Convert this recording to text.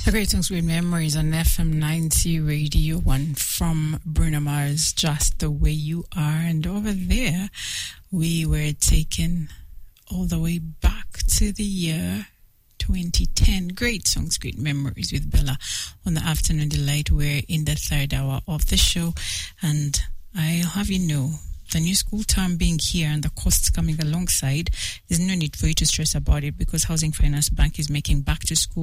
A great songs, great memories on FM 90 Radio 1 from Bruno Mars, Just the Way You Are. And over there, we were taken all the way back to the year 2010. Great songs, great memories with Bella on the Afternoon Delight. We're in the third hour of the show, and I'll have you know, the new school term being here and the costs coming alongside, there's no need for you to stress about it, because Housing Finance Bank is making back to school